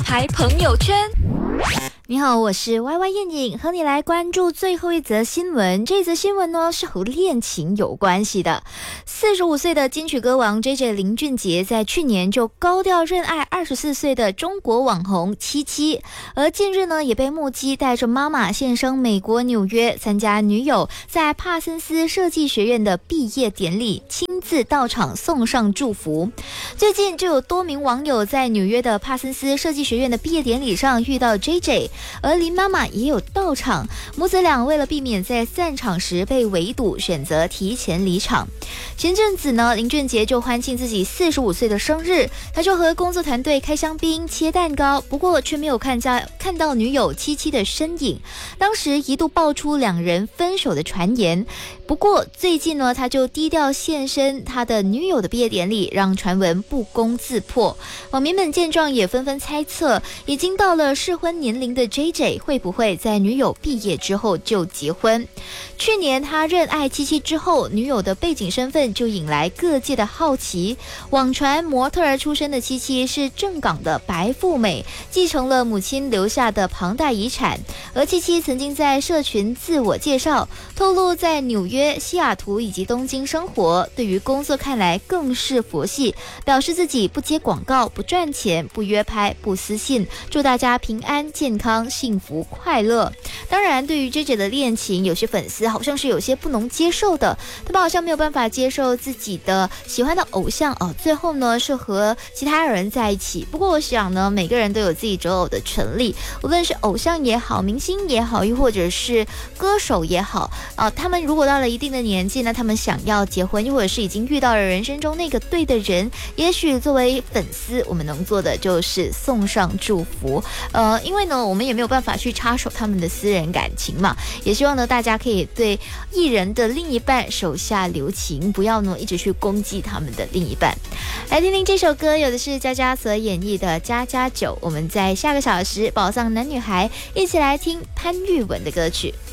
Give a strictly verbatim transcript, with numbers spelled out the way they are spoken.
牌朋友圈。 你好，我是 Y Y 燕颖，和你来关注最后一则新闻。这则新闻呢是和恋情有关系的。四十五岁的金曲歌王 J J 林俊杰在去年就高调认爱二十四岁的中国网红七七，而近日呢也被目击带着妈妈现身美国纽约参加女友在帕森斯设计学院的毕业典礼，亲自到场送上祝福。最近就有多名网友在纽约的帕森斯设计学院的毕业典礼上遇到 J J，而林妈妈也有到场，母子俩为了避免在散场时被围堵，选择提前离场。前阵子呢，林俊杰就欢庆自己四十五岁的生日，他就和工作团队开香槟、切蛋糕，不过却没有看到看到女友七七的身影。当时一度爆出两人分手的传言，不过最近呢，他就低调现身他的女友的毕业典礼，让传闻不攻自破。网民们见状也纷纷猜测，已经到了适婚年龄的 J J 会不会在女友毕业之后就结婚？去年他认爱七七之后，女友的背景身份就引来各界的好奇。网传模特儿出身的七七是正港的白富美，继承了母亲留下的庞大遗产。而七七曾经在社群自我介绍，透露在纽约、西雅图以及东京生活，对于工作看来更是佛系，表示自己不接广告、不赚钱、不约拍、不私信，祝大家平安、健康、幸福、快乐。当然，对于 J J 的恋情，有些粉丝好像是有些不能接受的，他们好像没有办法接受自己的喜欢的偶像哦，最后呢是和其他人在一起。不过我想呢，每个人都有自己择偶的权利，无论是偶像也好，明星也好，又或者是歌手也好啊、呃，他们如果到了一定的年纪呢，他们想要结婚，又或者是已经遇到了人生中那个对的人，也许作为粉丝，我们能做的就是送上祝福。呃，因为呢，我们也没有办法去插手他们的私人感情嘛，也希望呢大家可以对艺人的另一半手下留情，不要呢一直去攻击他们的另一半。来听听这首歌，有的是佳佳所演绎的《家家酒》。我们在下个小时宝藏男女孩一起来听潘玉文的歌曲。